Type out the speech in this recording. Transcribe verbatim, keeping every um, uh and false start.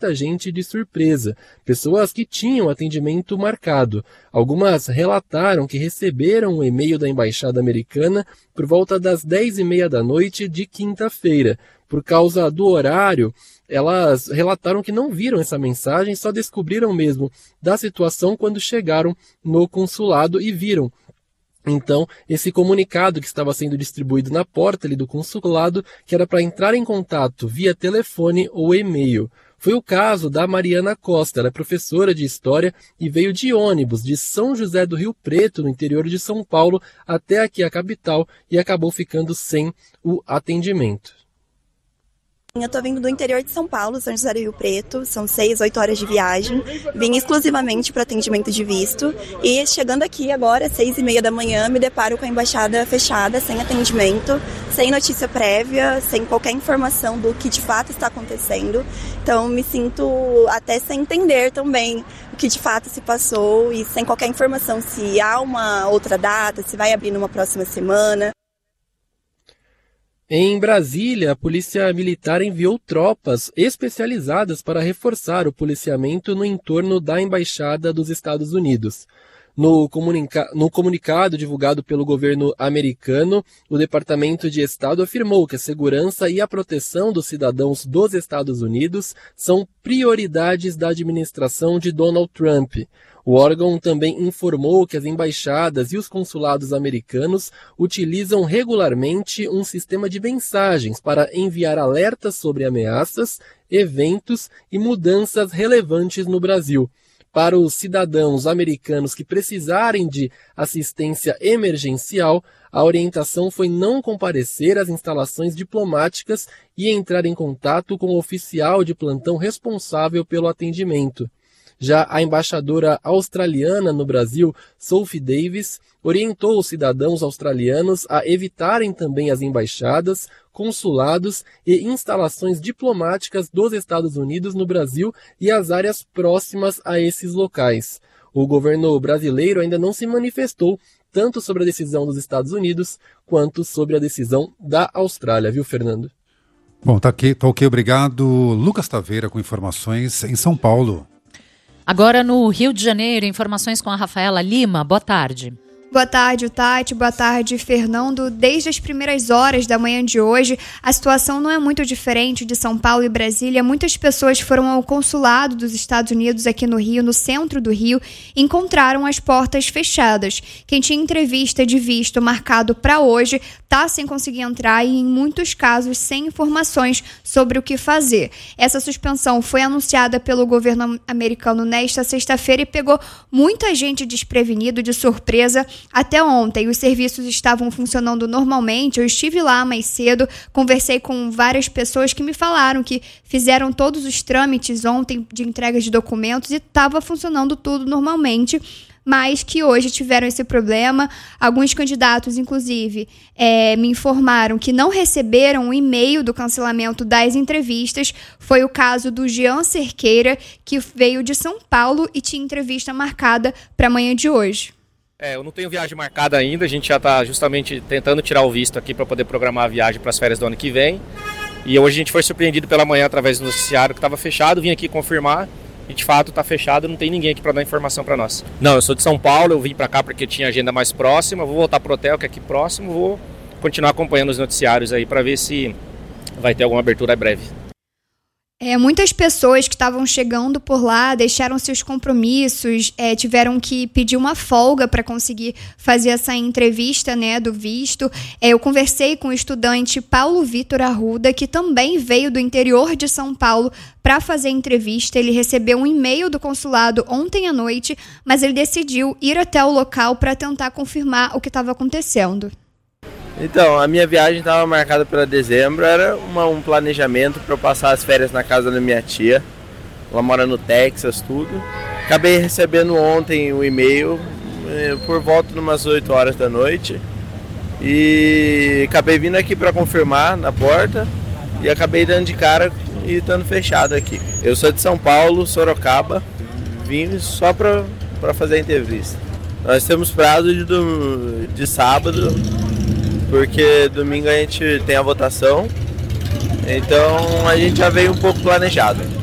muita gente de surpresa, pessoas que tinham atendimento marcado. Algumas relataram que receberam um e-mail da Embaixada Americana por volta das dez e meia da noite de quinta-feira. Por causa do horário, elas relataram que não viram essa mensagem, só descobriram mesmo da situação quando chegaram no consulado e viram. Então, esse comunicado que estava sendo distribuído na porta ali do consulado, que era para entrar em contato via telefone ou e-mail. Foi o caso da Mariana Costa, ela é professora de História e veio de ônibus de São José do Rio Preto, no interior de São Paulo, até aqui a capital e acabou ficando sem o atendimento. Eu estou vindo do interior de São Paulo, São José do Rio Preto, são seis, oito horas de viagem. Vim exclusivamente para atendimento de visto e chegando aqui agora, seis e meia da manhã, me deparo com a embaixada fechada, sem atendimento, sem notícia prévia, sem qualquer informação do que de fato está acontecendo. Então me sinto até sem entender também o que de fato se passou e sem qualquer informação se há uma outra data, se vai abrir numa próxima semana. Em Brasília, a Polícia Militar enviou tropas especializadas para reforçar o policiamento no entorno da Embaixada dos Estados Unidos. No, comunica- no comunicado divulgado pelo governo americano, o Departamento de Estado afirmou que a segurança e a proteção dos cidadãos dos Estados Unidos são prioridades da administração de Donald Trump. O órgão também informou que as embaixadas e os consulados americanos utilizam regularmente um sistema de mensagens para enviar alertas sobre ameaças, eventos e mudanças relevantes no Brasil. Para os cidadãos americanos que precisarem de assistência emergencial, a orientação foi não comparecer às instalações diplomáticas e entrar em contato com o oficial de plantão responsável pelo atendimento. Já a embaixadora australiana no Brasil, Sophie Davis, orientou os cidadãos australianos a evitarem também as embaixadas, consulados e instalações diplomáticas dos Estados Unidos no Brasil e as áreas próximas a esses locais. O governo brasileiro ainda não se manifestou tanto sobre a decisão dos Estados Unidos quanto sobre a decisão da Austrália, viu, Fernando? Bom, tá ok, tá ok, obrigado. Lucas Taveira com informações em São Paulo. Agora no Rio de Janeiro, informações com a Rafaela Lima. Boa tarde. Boa tarde, Tati. Boa tarde, Fernando. Desde as primeiras horas da manhã de hoje, a situação não é muito diferente de São Paulo e Brasília. Muitas pessoas foram ao consulado dos Estados Unidos aqui no Rio, no centro do Rio, e encontraram as portas fechadas. Quem tinha entrevista de visto marcado para hoje está sem conseguir entrar e, em muitos casos, sem informações sobre o que fazer. Essa suspensão foi anunciada pelo governo americano nesta sexta-feira e pegou muita gente desprevenido, de surpresa. Até ontem, os serviços estavam funcionando normalmente. Eu estive lá mais cedo, conversei com várias pessoas que me falaram que fizeram todos os trâmites ontem de entrega de documentos e estava funcionando tudo normalmente, mas que hoje tiveram esse problema. Alguns candidatos, inclusive, é, me informaram que não receberam o e-mail do cancelamento das entrevistas. Foi o caso do Jean Cerqueira, que veio de São Paulo e tinha entrevista marcada para amanhã de hoje. É, eu não tenho viagem marcada ainda, a gente já está justamente tentando tirar o visto aqui para poder programar a viagem para as férias do ano que vem. E hoje a gente foi surpreendido pela manhã através do noticiário que estava fechado, vim aqui confirmar e de fato está fechado, não tem ninguém aqui para dar informação para nós. Não, eu sou de São Paulo, eu vim para cá porque tinha agenda mais próxima, vou voltar para o hotel que é aqui próximo, vou continuar acompanhando os noticiários aí para ver se vai ter alguma abertura breve. É, muitas pessoas que estavam chegando por lá deixaram seus compromissos, é, tiveram que pedir uma folga para conseguir fazer essa entrevista, né, do visto. É, eu conversei com o estudante Paulo Vitor Arruda, que também veio do interior de São Paulo para fazer a entrevista. Ele recebeu um e-mail do consulado ontem à noite, mas ele decidiu ir até o local para tentar confirmar o que estava acontecendo. Então, a minha viagem estava marcada para dezembro, era uma, um planejamento para eu passar as férias na casa da minha tia. Ela mora no Texas, tudo. Acabei recebendo ontem o e-mail, por volta de umas oito horas da noite. E acabei vindo aqui para confirmar na porta e acabei dando de cara e estando fechado aqui. Eu sou de São Paulo, Sorocaba, vim só para fazer a entrevista. Nós temos prazo de, do, de sábado, porque domingo a gente tem a votação, então a gente já veio um pouco planejado.